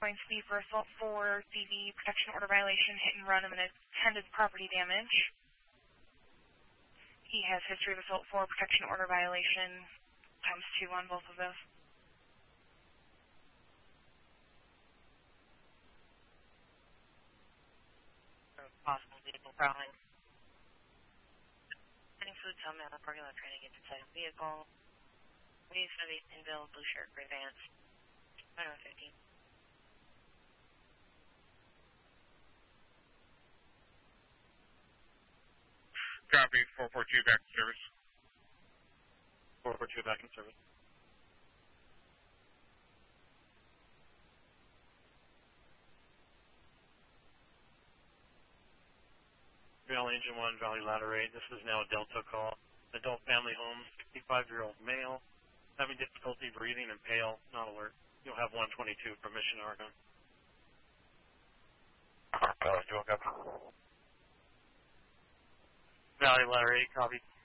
going to be for assault for DV, protection order violation, hit and run, and intended property damage. He has history of assault for protection order violation, ×2 on both of those. Possible vehicle prowling. Getting food some out of parking lot trying to get inside a vehicle. We use heavy inbuilt blue shirt, gray vans. 915. Copy, 442 back in service. 442 back in service. Valley Engine 1, Valley Ladder 8. This is now a Delta call. Adult family home, 65-year-old male, having difficulty breathing and pale, not alert. You'll have 122 for Mission Argonne. Dual copy. Valley Ladder 8, copy.